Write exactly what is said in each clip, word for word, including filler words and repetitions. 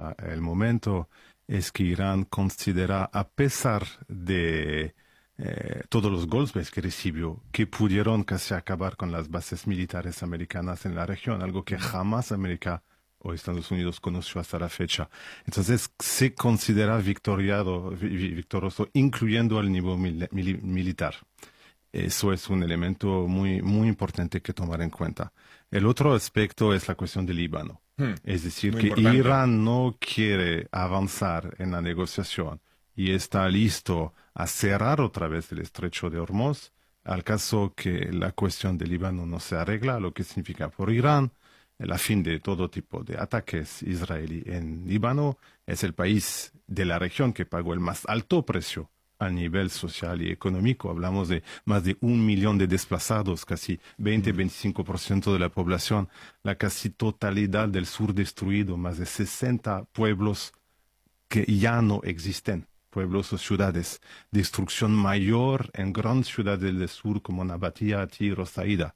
la, el momento es que Irán considera, a pesar de eh, todos los golpes que recibió, que pudieron casi acabar con las bases militares americanas en la región, algo que jamás América o Estados Unidos conoció hasta la fecha. Entonces se considera victoriado, vi- victorioso, incluyendo el nivel mil- mili- militar. Eso es un elemento muy, muy importante que tomar en cuenta. El otro aspecto es la cuestión del Líbano. Hmm, Es decir, muy que importante. Irán no quiere avanzar en la negociación y está listo a cerrar otra vez el estrecho de Hormuz al caso que la cuestión del Líbano no se arregla, lo que significa por Irán la fin de todo tipo de ataques israelí en Líbano. Es el país de la región que pagó el más alto precio a nivel social y económico. Hablamos de más de un millón de desplazados, casi veinte a veinticinco por ciento de la población, la casi totalidad del sur destruido, más de sesenta pueblos que ya no existen, pueblos o ciudades, destrucción mayor en grandes ciudades del sur como Nabatea, Tigre, Saida.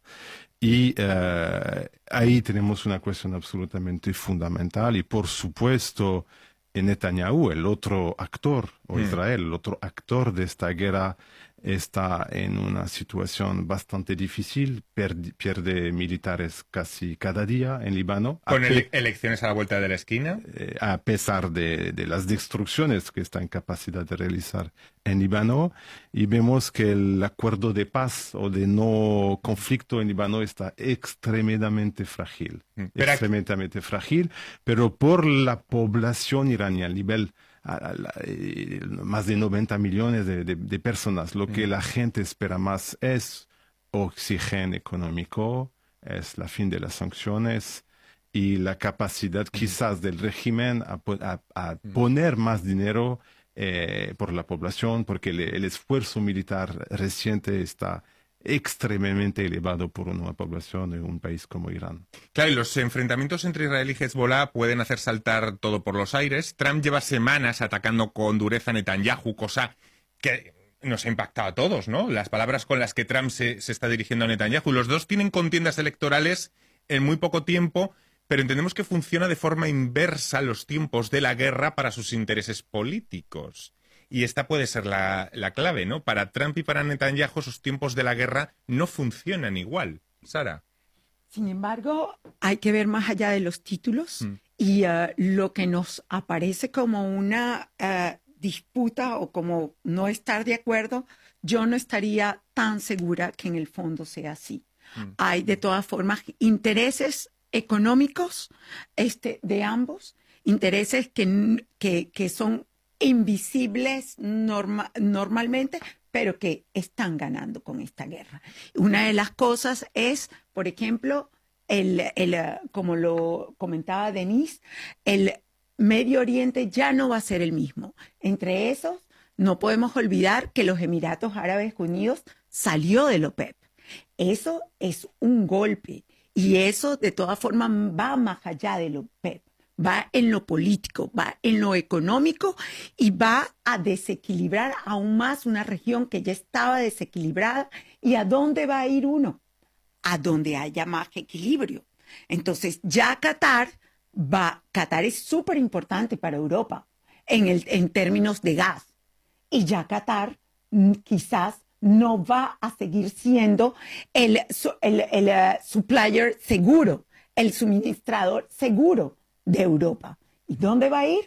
Y eh, ahí tenemos una cuestión absolutamente fundamental y por supuesto en Netanyahu, el otro actor, o Mm. Israel, el otro actor de esta guerra, está en una situación bastante difícil, perdi- pierde militares casi cada día en Líbano. a Con pe- ele- elecciones a la vuelta de la esquina. eh, a pesar de, de las destrucciones que está en capacidad de realizar en Líbano, y vemos que el acuerdo de paz o de no conflicto en Líbano está extremadamente frágil, Mm. Pero aquí- extremadamente frágil, pero por la población iraní, a nivel a- a la- eh, más de noventa millones de, de- de personas, lo que la gente espera más es oxígeno económico, es la fin de las sanciones y la capacidad quizás del régimen a, po- a- a poner más dinero eh, por la población, porque el, el esfuerzo militar reciente está extremadamente elevado por una población de un país como Irán. Claro, y los enfrentamientos entre Israel y Hezbollah pueden hacer saltar todo por los aires. Trump lleva semanas atacando con dureza a Netanyahu, cosa que nos ha impactado a todos, ¿no? Las palabras con las que Trump se, se está dirigiendo a Netanyahu. Los dos tienen contiendas electorales en muy poco tiempo, pero entendemos que funciona de forma inversa los tiempos de la guerra para sus intereses políticos. Y esta puede ser la, la clave, ¿no? Para Trump y para Netanyahu, sus tiempos de la guerra no funcionan igual. Sara. Sin embargo, hay que ver más allá de los títulos Mm. y eh, lo que nos aparece como una eh, disputa o como no estar de acuerdo, yo no estaría tan segura que en el fondo sea así. Mm. Hay de todas formas intereses económicos este, de ambos, intereses que, n- que, que son invisibles norma- normalmente, pero que están ganando con esta guerra. Una de las cosas es, por ejemplo, el, el, eh, como lo comentaba Denise, el Medio Oriente ya no va a ser el mismo. Entre esos, no podemos olvidar que los Emiratos Árabes Unidos salió del OPEP. Eso es un golpe y eso de todas formas va más allá del OPEP. Va en lo político, va en lo económico y va a desequilibrar aún más una región que ya estaba desequilibrada. ¿Y a dónde va a ir uno? A donde haya más equilibrio. Entonces ya Qatar va, Qatar es súper importante para Europa en, el, en términos de gas. Y ya Qatar mm, quizás no va a seguir siendo el, su- el, el, eh, supplier seguro, el suministrador seguro de Europa. ¿Y dónde va a ir?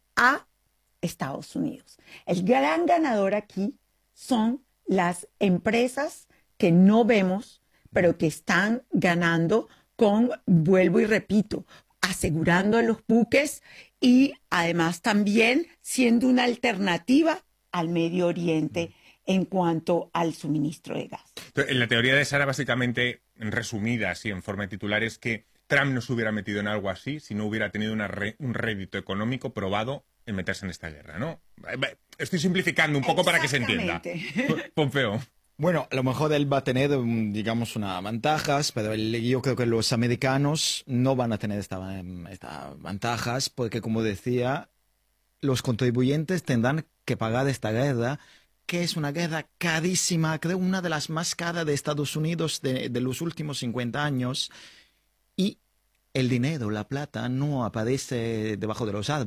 A Estados Unidos. El gran ganador aquí son las empresas que no vemos, pero que están ganando con, vuelvo y repito, asegurando los buques y además también siendo una alternativa al Medio Oriente en cuanto al suministro de gas. Entonces, en la teoría de Sara, básicamente, resumida así en forma de titular, es que Trump no se hubiera metido en algo así si no hubiera tenido una re- un rédito económico probado en meterse en esta guerra, ¿no? Estoy simplificando un poco para que se entienda. Exactamente. Pompeo. Bueno, a lo mejor él va a tener, mm, digamos, unas ventajas, pero él- yo creo que los americanos no van a tener estas esta ventajas porque, como decía, los contribuyentes tendrán que pagar esta guerra, que es una guerra carísima, creo una de las más caras de Estados Unidos de, de los últimos cincuenta años, y el dinero, la plata, no aparece debajo de los árboles.